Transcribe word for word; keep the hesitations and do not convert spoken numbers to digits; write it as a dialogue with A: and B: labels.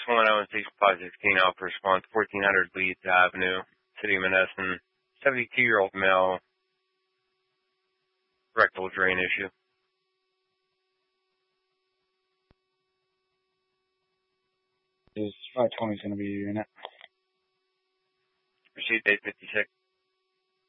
A: one oh six five sixteen Alpha response, fourteen hundred Leeds Avenue, City of Menneson, seventy-two-year-old male, rectal drain issue.
B: Is five twenty is going to be your unit.
A: Received eight fifty-six.